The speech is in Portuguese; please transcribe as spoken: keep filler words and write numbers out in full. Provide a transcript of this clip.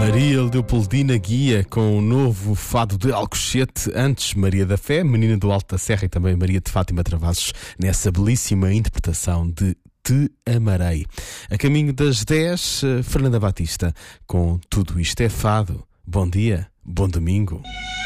Maria Leopoldina Guia com o novo fado de Alcochete. Antes, Maria da Fé, Menina do Alto da Serra, e também Maria de Fátima Travassos nessa belíssima interpretação de Te Amarei. A caminho das dez, Fernanda Batista com Tudo Isto é Fado. Bom dia, bom domingo.